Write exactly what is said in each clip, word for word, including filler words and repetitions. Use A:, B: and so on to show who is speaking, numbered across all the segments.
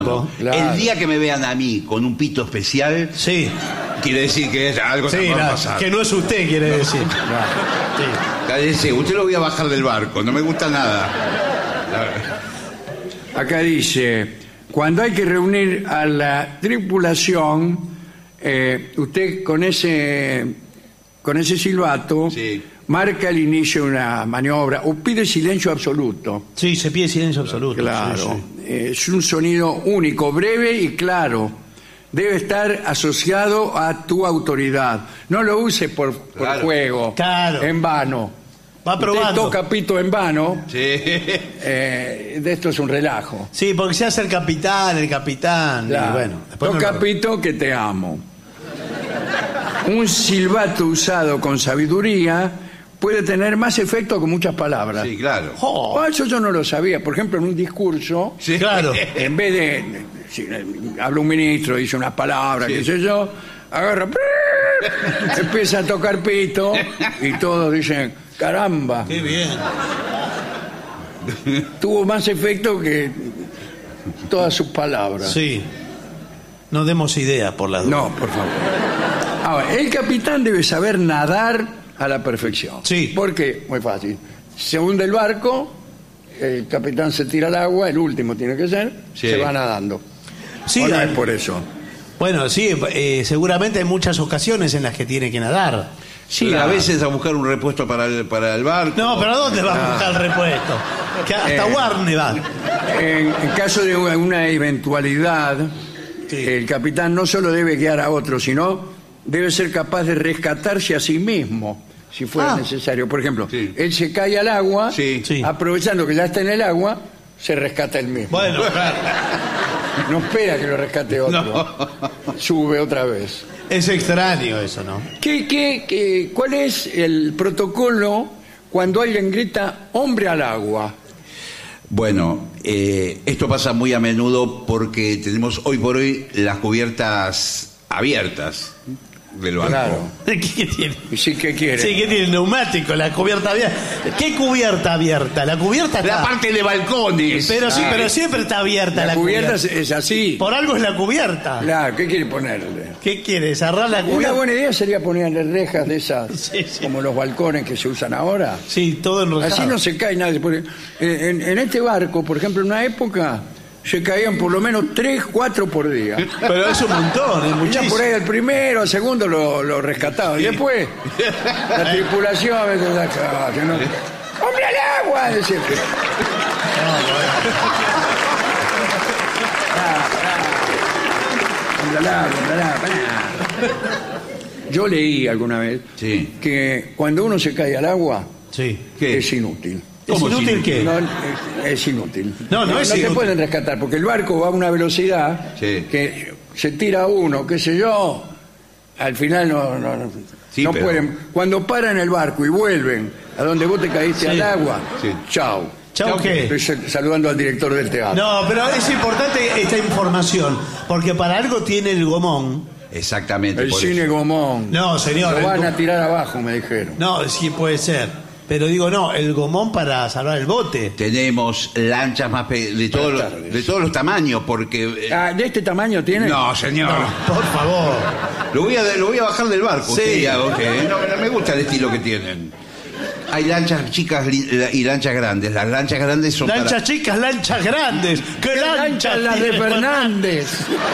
A: Claro. El día que me vean a mí con un pito especial,
B: sí,
A: quiere decir que es algo
B: sí,
A: que va
B: la,
A: a pasar.
B: Que no es usted, quiere
A: no.
B: decir.
A: Sí. Cállese, usted lo voy a bajar del barco, no me gusta nada.
C: Acá dice, cuando hay que reunir a la tripulación, eh, usted con ese, con ese silbato... Sí. Marca el inicio de una maniobra o pide silencio absoluto.
B: Sí, se pide silencio absoluto.
C: Claro.
B: Sí, sí.
C: Es un sonido único, breve y claro. Debe estar asociado a tu autoridad. No lo use por, por claro. juego,
B: claro.
C: en vano.
B: Va probando.
C: Usted toca pito en vano.
A: Sí.
C: Eh, de esto es un relajo.
B: Sí, porque se hace el capitán, el capitán.
C: Claro.
B: Y bueno,
C: toca
B: no lo...
C: pito que te amo. Un silbato usado con sabiduría puede tener más efecto que muchas palabras.
A: Sí, claro.
C: Oh, eso yo no lo sabía. Por ejemplo, en un discurso,
B: sí, claro.
C: En vez de... Si habla un ministro, dice unas palabras, sí. qué sé yo, agarra... empieza a tocar pito y todos dicen, caramba.
B: Qué bien.
C: Tuvo más efecto que todas sus palabras.
B: Sí. No demos ideas por las dudas.
C: No, por favor. Ahora, el capitán debe saber nadar a la perfección.
B: Sí.
C: ¿Por qué? Muy fácil. Se hunde el barco, el capitán se tira al agua, el último tiene que ser, sí. se va nadando.
B: Sí,
C: ¿O no
B: hay...
C: es por eso?
B: Bueno, sí, eh, seguramente hay muchas ocasiones en las que tiene que nadar.
A: Sí, claro. A veces a buscar un repuesto para el, para el barco.
B: No, pero ¿a dónde va a buscar el repuesto? Que hasta eh, Warne va.
C: En, en caso de una eventualidad, sí. el capitán no solo debe guiar a otro, sino debe ser capaz de rescatarse a sí mismo, si fuera ah. necesario. Por ejemplo, sí. él se cae al agua,
A: sí. Sí.
C: aprovechando que ya está en el agua, se rescata él mismo.
B: Bueno, claro.
C: No espera que lo rescate otro.
A: No.
C: Sube otra vez.
B: Es extraño eso, ¿no?
C: ¿Qué, qué, qué, ¿Cuál es el protocolo cuando alguien grita hombre al agua?
A: Bueno, eh, esto pasa muy a menudo porque tenemos hoy por hoy las cubiertas abiertas del barco.
C: Claro.
B: ¿Qué tiene?
C: Sí, ¿qué quiere?
B: Sí, ¿qué tiene? El neumático, la cubierta abierta. ¿Qué cubierta abierta? La cubierta está...
A: La parte de balcones.
B: Pero sí, pero siempre está abierta la,
C: la cubierta. La
B: cubierta
C: es así.
B: Por algo es la cubierta.
C: Claro, ¿qué quiere ponerle?
B: ¿Qué quiere? ¿Cerrar la cubierta?
C: Una buena idea sería ponerle rejas de esas, sí, sí. como los balcones que se usan ahora.
B: Sí, todo enrojado.
C: Así no se cae nadie. Porque en, en este barco, por ejemplo, en una época... se caían por lo menos tres, cuatro por día.
B: Pero es un montón, es muchísimo.
C: Ya por ahí el primero, el segundo lo, lo rescataban. Sí. Y después, la tripulación a veces acá, que no... ¡Hombre al agua! Decía que... No, ¡Hombre al agua, hombre al agua! Yo leí alguna vez
A: sí.
C: que cuando uno se cae al agua,
B: sí.
C: ¿Qué? Es inútil.
B: ¿Es inútil qué?
C: No, es, es inútil.
B: No, no, no es
C: no
B: inútil.
C: te pueden rescatar porque el barco va a una velocidad sí. que se tira uno, qué sé yo, al final no, no,
A: sí,
C: no
A: pero...
C: pueden. Cuando paran el barco y vuelven a donde vos te caíste sí. al agua, sí. chao.
B: ¿Chao qué?
C: Estoy saludando al director del teatro.
B: No, pero es importante esta información, porque para algo tiene el gomón.
A: Exactamente.
C: El cine eso. Gomón.
B: No, señor.
C: Lo van a tirar abajo, me dijeron.
B: No, sí puede ser. Pero digo, no, el gomón para salvar el bote.
A: Tenemos lanchas más pe... de, todos los, de todos los tamaños, porque...
C: Eh... Ah, ¿de este tamaño tiene?
A: No, señor.
B: No, por favor.
A: Lo voy a, lo voy a bajar del barco.
B: Sí.
A: Okay. No, no me gusta el estilo que tienen. Hay lanchas chicas y lanchas grandes. Las lanchas grandes son
B: Lanchas
A: para...
B: chicas, lanchas grandes. ¿Qué, ¿Qué lanchas?
C: Las de Fernández.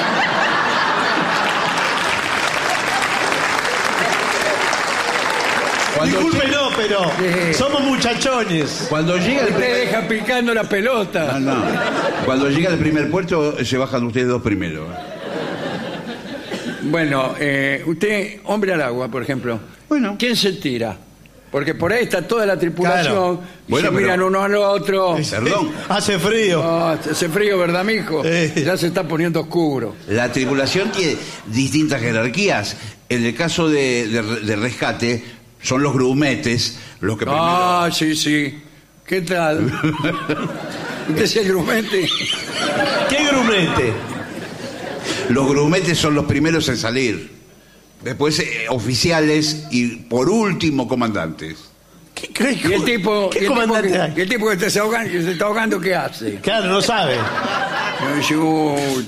B: Cuando Disculpe, llega... no, pero sí. somos muchachones.
A: Cuando llega el
C: Usted
A: primer...
C: deja picando la pelota.
A: No, no. Cuando llega el primer puerto, se bajan ustedes dos primero.
C: Bueno, eh, usted, hombre al agua, por ejemplo. Bueno. ¿Quién se tira? Porque por ahí está toda la tripulación. Claro. Y bueno, se pero... miran uno al otro.
A: Perdón.
B: Hace frío.
C: Oh, hace frío, ¿verdad, mijo? Sí. Ya se está poniendo oscuro.
A: La tripulación tiene distintas jerarquías. En el caso de, de, de rescate, son los grumetes los que primero...
C: Ah, sí, sí. ¿Qué tal? ¿Usted es el grumete?
B: ¿Qué grumete?
A: Los grumetes son los primeros en salir. Después eh, oficiales y por último comandantes.
B: ¿Qué, qué,
C: ¿Y el tipo,
B: ¿qué
C: y el
B: comandante
C: tipo
B: hay?
C: que, el tipo que, está ahogando, que se está ahogando, qué hace?
B: Claro, no sabe.
C: Yo dice, "Uy,